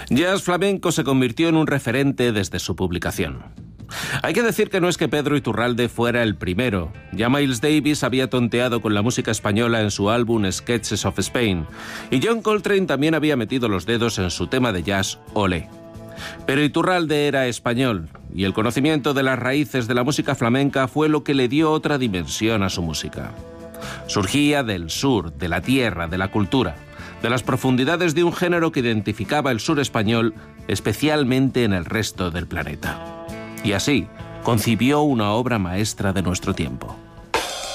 Jazz Flamenco se convirtió en un referente desde su publicación. Hay que decir que no es que Pedro Iturralde fuera el primero. Ya Miles Davis había tonteado con la música española en su álbum Sketches of Spain, y John Coltrane también había metido los dedos en su tema de jazz Olé. Pero Iturralde era español, y el conocimiento de las raíces de la música flamenca fue lo que le dio otra dimensión a su música. Surgía del sur, de la tierra, de la cultura, de las profundidades de un género que identificaba el sur español, especialmente en el resto del planeta. Y así concibió una obra maestra de nuestro tiempo.